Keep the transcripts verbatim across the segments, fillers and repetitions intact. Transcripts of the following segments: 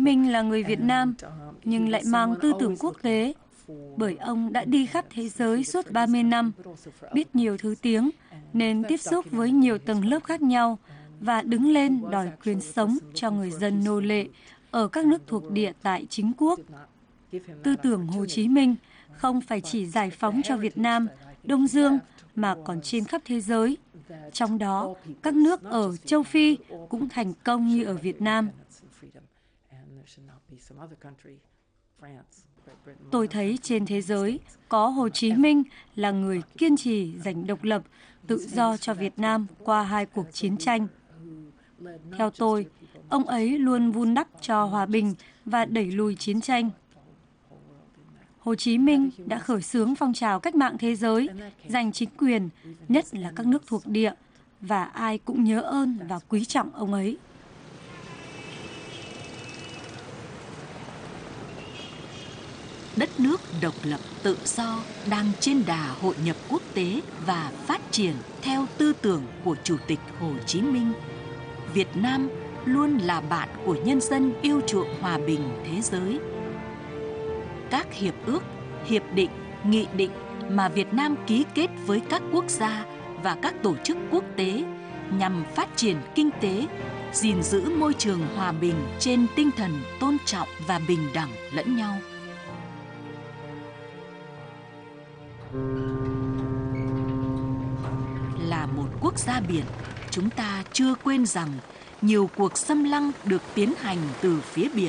Minh là người Việt Nam, nhưng lại mang tư tưởng quốc tế, bởi ông đã đi khắp thế giới suốt ba mươi năm, biết nhiều thứ tiếng, nên tiếp xúc với nhiều tầng lớp khác nhau và đứng lên đòi quyền sống cho người dân nô lệ ở các nước thuộc địa tại chính quốc. Tư tưởng Hồ Chí Minh không phải chỉ giải phóng cho Việt Nam, Đông Dương mà còn trên khắp thế giới. Trong đó, các nước ở châu Phi cũng thành công như ở Việt Nam. Tôi thấy trên thế giới có Hồ Chí Minh là người kiên trì giành độc lập, tự do cho Việt Nam qua hai cuộc chiến tranh. Theo tôi, ông ấy luôn vun đắp cho hòa bình và đẩy lùi chiến tranh. Hồ Chí Minh đã khởi xướng phong trào cách mạng thế giới, giành chính quyền, nhất là các nước thuộc địa, và ai cũng nhớ ơn và quý trọng ông ấy. Đất nước độc lập tự do đang trên đà hội nhập quốc tế và phát triển theo tư tưởng của Chủ tịch Hồ Chí Minh. Việt Nam luôn là bạn của nhân dân yêu chuộng hòa bình thế giới. Các hiệp ước, hiệp định, nghị định mà Việt Nam ký kết với các quốc gia và các tổ chức quốc tế nhằm phát triển kinh tế, gìn giữ môi trường hòa bình trên tinh thần tôn trọng và bình đẳng lẫn nhau. Là một quốc gia biển, chúng ta chưa quên rằng nhiều cuộc xâm lăng được tiến hành từ phía biển.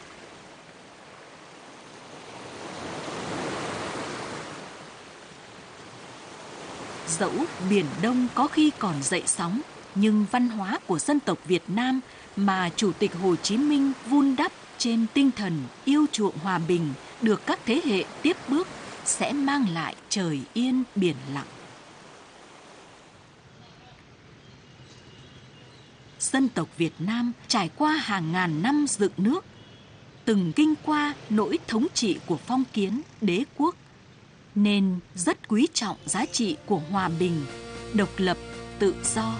Dẫu Biển Đông có khi còn dậy sóng, nhưng văn hóa của dân tộc Việt Nam mà Chủ tịch Hồ Chí Minh vun đắp trên tinh thần yêu chuộng hòa bình được các thế hệ tiếp bước sẽ mang lại trời yên biển lặng. Dân tộc Việt Nam trải qua hàng ngàn năm dựng nước, từng kinh qua nỗi thống trị của phong kiến, đế quốc, nên rất quý trọng giá trị của hòa bình, độc lập, tự do.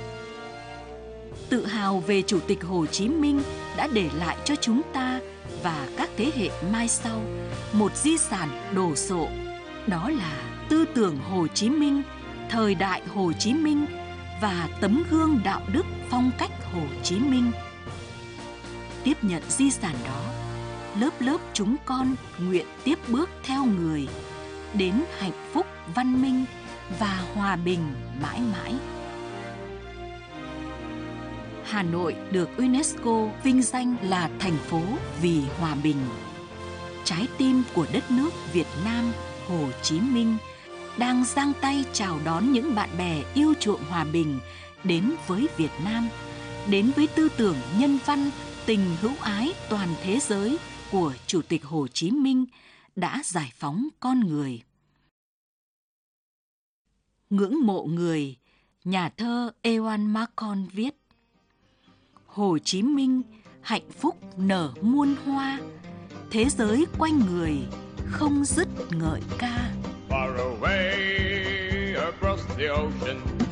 Tự hào về Chủ tịch Hồ Chí Minh đã để lại cho chúng ta và các thế hệ mai sau một di sản đồ sộ, đó là tư tưởng Hồ Chí Minh, thời đại Hồ Chí Minh và tấm gương đạo đức phong cách Hồ Chí Minh. Tiếp nhận di sản đó, lớp lớp chúng con nguyện tiếp bước theo người đến hạnh phúc, văn minh và hòa bình mãi mãi. Hà Nội được UNESCO vinh danh là thành phố vì hòa bình. Trái tim của đất nước Việt Nam, Hồ Chí Minh đang giang tay chào đón những bạn bè yêu chuộng hòa bình đến với Việt Nam, đến với tư tưởng nhân văn, tình hữu ái toàn thế giới của Chủ tịch Hồ Chí Minh đã giải phóng con người. Ngưỡng mộ người, nhà thơ Ewan Macon viết: Hồ Chí Minh hạnh phúc nở muôn hoa, thế giới quanh người không dứt ngợi ca. Far away across the ocean.